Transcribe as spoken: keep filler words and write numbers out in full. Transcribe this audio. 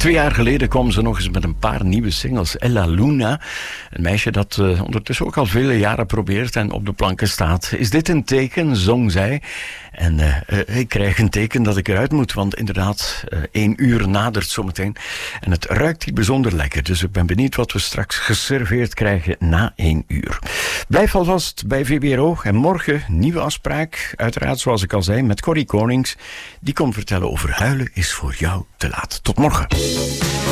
Twee jaar geleden kwam ze nog eens met een paar nieuwe singles. Ella Luna, een meisje dat uh, ondertussen ook al vele jaren probeert en op de planken staat. Is dit een teken, zong zij. En uh, uh, ik krijg een teken dat ik eruit moet, want inderdaad, uh, één uur nadert zometeen. En het ruikt hier bijzonder lekker, dus ik ben benieuwd wat we straks geserveerd krijgen na één uur. Blijf alvast bij V B R O en morgen nieuwe afspraak. Uiteraard, zoals ik al zei, met Corrie Konings. Die komt vertellen over huilen is voor jou te laat. Tot morgen.